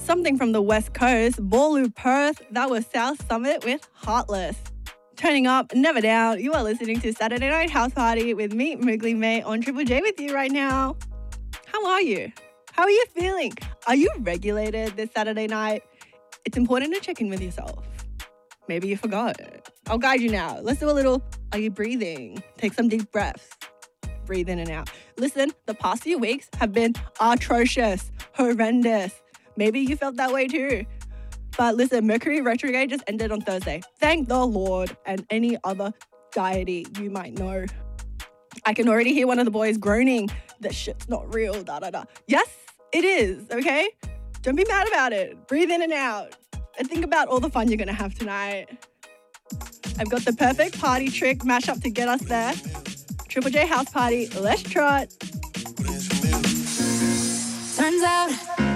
something from the West Coast, Balloo Perth, that was South Summit with Heartless. Turning up, never down, you are listening to Saturday Night House Party with me, Moogly May, on Triple J with you right now. How are you? How are you feeling? Are you regulated this Saturday night? It's important to check in with yourself. Maybe you forgot. I'll guide you now. Let's do a little, are you breathing? Take some deep breaths. Breathe in and out. Listen, the past few weeks have been atrocious, horrendous. Maybe you felt that way too. But listen, Mercury retrograde just ended on Thursday. Thank the Lord, and any other deity you might know. I can already hear one of the boys groaning, "This shit's not real, da-da-da." Yes, it is, okay? Don't be mad about it. Breathe in and out. And think about all the fun you're going to have tonight. I've got the perfect party trick mashup to get us there. Triple J House Party, let's trot. Turns out